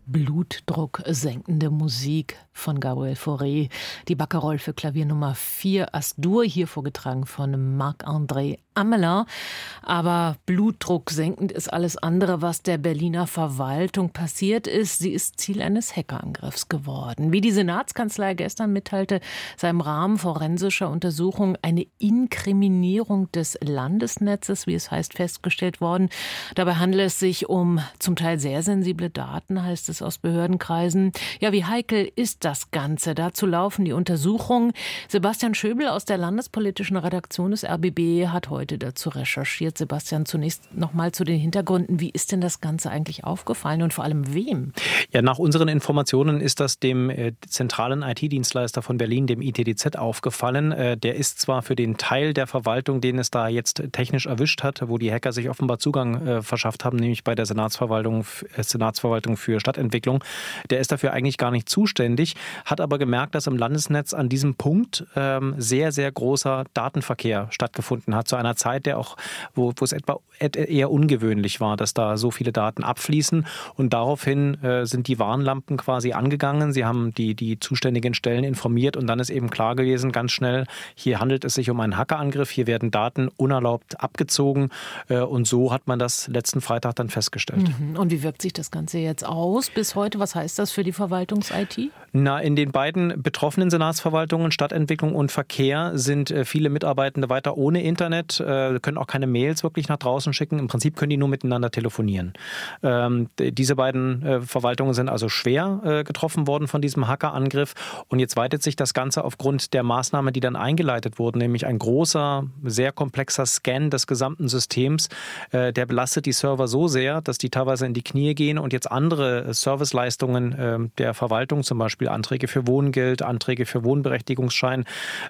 Blutdruck senkende Musik von Gabriel Fauré. Die Barcarolle für Klavier Nummer 4 As-Dur, hier vorgetragen von Marc-André Amelin. Aber Blutdruck senkend ist alles andere, was der Berliner Verwaltung passiert ist. Sie ist Ziel eines Hackerangriffs geworden. Wie die Senatskanzlei gestern mitteilte, sei im Rahmen forensischer Untersuchung eine Inkriminierung des Landesnetzes, wie es heißt, festgestellt worden. Dabei handelt es sich um zum Teil sehr sensible Daten, heißt es aus Behördenkreisen. Ja, wie heikel ist das Ganze? Dazu laufen die Untersuchungen. Sebastian Schöbel aus der landespolitischen Redaktion des RBB hat heute dazu recherchiert. Sebastian, zunächst noch mal zu den Hintergründen. Wie ist denn das Ganze eigentlich aufgefallen und vor allem wem? Ja, nach unseren Informationen ist das dem zentralen IT-Dienstleister von Berlin, dem ITDZ, aufgefallen. Der ist zwar für den Teil der Verwaltung, den es da jetzt technisch erwischt hat, wo die Hacker sich offenbar Zugang verschafft haben, nämlich bei der Senatsverwaltung für Stadtentwicklung, der ist dafür eigentlich gar nicht zuständig, hat aber gemerkt, dass im Landesnetz an diesem Punkt sehr, sehr großer Datenverkehr stattgefunden hat, zu einer Zeit, wo es eher ungewöhnlich war, dass da so viele Daten abfließen, und daraufhin sind die Warnlampen quasi angegangen. Sie haben die zuständigen Stellen informiert und dann ist eben klar gewesen, ganz schnell, hier handelt es sich um einen Hackerangriff, hier werden Daten unerlaubt abgezogen, und so hat man das letzten Freitag dann festgestellt. Und wie wirkt sich das Ganze jetzt aus bis heute? Was heißt das für die Verwaltungs-IT? In den beiden betroffenen Senatsverwaltungen, Stadtentwicklung und Verkehr, sind viele Mitarbeitende weiter ohne Internet, können auch keine Mails wirklich nach draußen schicken. Im Prinzip können die nur miteinander telefonieren. Diese beiden Verwaltungen sind also schwer getroffen worden von diesem Hackerangriff. Und jetzt weitet sich das Ganze aufgrund der Maßnahmen, die dann eingeleitet wurden, nämlich ein großer, sehr komplexer Scan des gesamten Systems. Der belastet die Server so sehr, dass die teilweise in die Knie gehen und jetzt andere Serviceleistungen der Verwaltung, zum Beispiel Anträge für Wohngeld, Anträge für Wohnberechtigungsschein,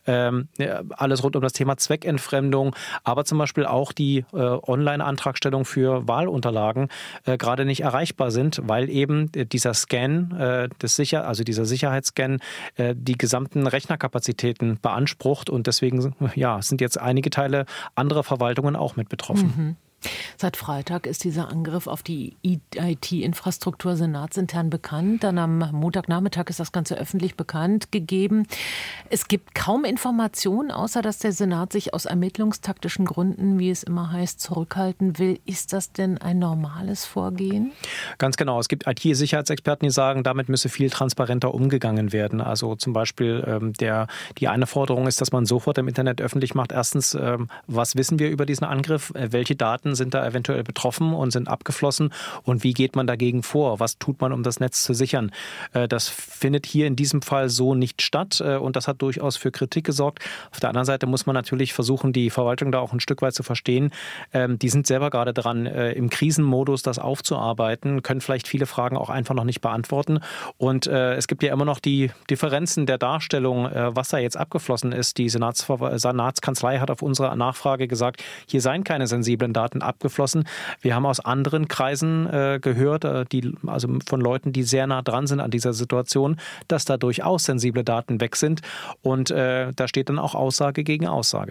alles rund um das Thema Zweckentfremdung, aber zum Beispiel auch die Online-Antragstellung für Wahlunterlagen gerade nicht erreichbar sind, weil eben dieser Scan, dieser Sicherheitsscan, die gesamten Rechnerkapazitäten beansprucht, und deswegen sind jetzt einige Teile anderer Verwaltungen auch mit betroffen. Seit Freitag ist dieser Angriff auf die IT-Infrastruktur senatsintern bekannt. Dann am Montagnachmittag ist das Ganze öffentlich bekannt gegeben. Es gibt kaum Informationen, außer dass der Senat sich aus ermittlungstaktischen Gründen, wie es immer heißt, zurückhalten will. Ist das denn ein normales Vorgehen? Ganz genau. Es gibt IT-Sicherheitsexperten, die sagen, damit müsse viel transparenter umgegangen werden. Also zum Beispiel die eine Forderung ist, dass man sofort im Internet öffentlich macht. Erstens, was wissen wir über diesen Angriff? Welche Daten sind da eventuell betroffen und sind abgeflossen, und wie geht man dagegen vor? Was tut man, um das Netz zu sichern? Das findet hier in diesem Fall so nicht statt, und das hat durchaus für Kritik gesorgt. Auf der anderen Seite muss man natürlich versuchen, die Verwaltung da auch ein Stück weit zu verstehen. Die sind selber gerade dran, im Krisenmodus das aufzuarbeiten, können vielleicht viele Fragen auch einfach noch nicht beantworten, und es gibt ja immer noch die Differenzen der Darstellung, was da jetzt abgeflossen ist. Die Senatskanzlei hat auf unsere Nachfrage gesagt, hier seien keine sensiblen Daten abgeflossen. Wir haben aus anderen Kreisen gehört, also von Leuten, die sehr nah dran sind an dieser Situation, dass da durchaus sensible Daten weg sind, und da steht dann auch Aussage gegen Aussage.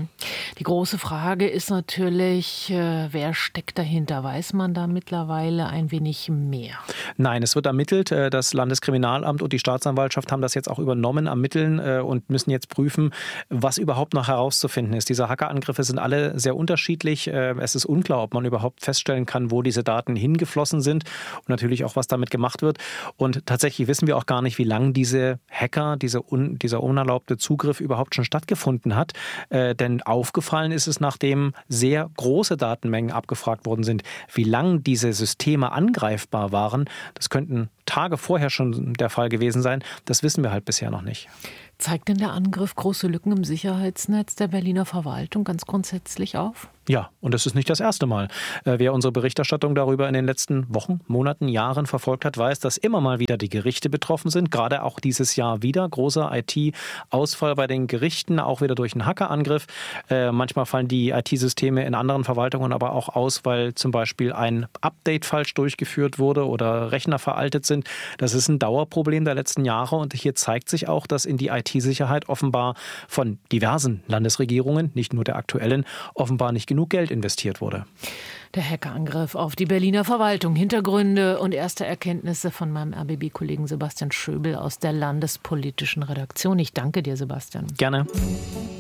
Die große Frage ist natürlich, wer steckt dahinter? Weiß man da mittlerweile ein wenig mehr? Nein, es wird ermittelt. Das Landeskriminalamt und die Staatsanwaltschaft haben das jetzt auch übernommen, ermitteln und müssen jetzt prüfen, was überhaupt noch herauszufinden ist. Diese Hackerangriffe sind alle sehr unterschiedlich. Es ist unklar, ob man überhaupt feststellen kann, wo diese Daten hingeflossen sind und natürlich auch, was damit gemacht wird. Und tatsächlich wissen wir auch gar nicht, wie lange diese Hacker, dieser unerlaubte Zugriff überhaupt schon stattgefunden hat. Denn aufgefallen ist es, nachdem sehr große Datenmengen abgefragt worden sind. Wie lange diese Systeme angreifbar waren, das könnten Tage vorher schon der Fall gewesen sein. Das wissen wir halt bisher noch nicht. Zeigt denn der Angriff große Lücken im Sicherheitsnetz der Berliner Verwaltung ganz grundsätzlich auf? Ja, und das ist nicht das erste Mal. Wer unsere Berichterstattung darüber in den letzten Wochen, Monaten, Jahren verfolgt hat, weiß, dass immer mal wieder die Gerichte betroffen sind. Gerade auch dieses Jahr wieder. Großer IT-Ausfall bei den Gerichten, auch wieder durch einen Hackerangriff. Manchmal fallen die IT-Systeme in anderen Verwaltungen aber auch aus, weil zum Beispiel ein Update falsch durchgeführt wurde oder Rechner veraltet sind. Das ist ein Dauerproblem der letzten Jahre, und hier zeigt sich auch, dass in die IT-Sicherheit offenbar von diversen Landesregierungen, nicht nur der aktuellen, offenbar nicht genug Geld investiert wurde. Der Hackerangriff auf die Berliner Verwaltung. Hintergründe und erste Erkenntnisse von meinem RBB-Kollegen Sebastian Schöbel aus der landespolitischen Redaktion. Ich danke dir, Sebastian. Gerne.